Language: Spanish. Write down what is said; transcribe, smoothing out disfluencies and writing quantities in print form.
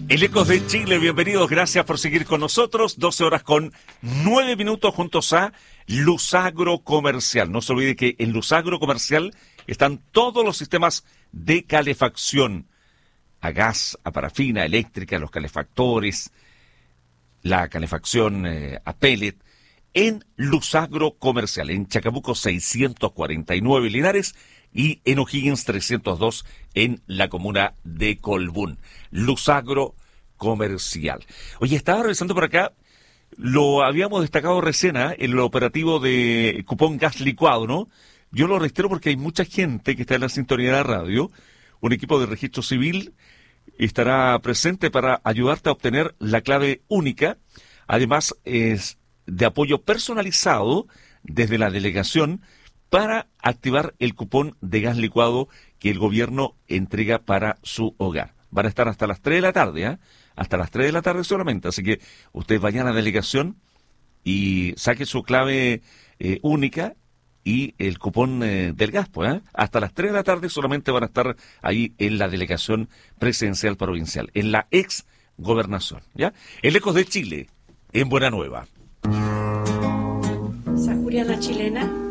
El Ecos de Chile, bienvenidos, gracias por seguir con nosotros. 12 horas con 9 minutos juntos a Lusagro Comercial. No se olvide que en Lusagro Comercial están todos los sistemas de calefacción, a gas, a parafina, eléctrica, los calefactores, la calefacción a pellet, en Lusagro Comercial, en Chacabuco 649 Linares y en O'Higgins 302 en la comuna de Colbún. Lusagro Comercial. Oye, estaba revisando por acá, lo habíamos destacado recién, el operativo de cupón gas licuado, ¿no? Yo lo reitero porque hay mucha gente que está en la sintonía de la radio. Un equipo de registro civil estará presente para ayudarte a obtener la clave única. Además, es de apoyo personalizado desde la delegación para activar el cupón de gas licuado que el gobierno entrega para su hogar. Van a estar hasta las 3 de la tarde, hasta las 3 de la tarde solamente. Así que ustedes vayan a la delegación y saquen su clave única y el cupón del gas, hasta las 3 de la tarde solamente van a estar ahí en la delegación presidencial provincial, en la ex gobernación, ¿ya? El Ecos de Chile, en Buena Nueva. Sacuria la chilena.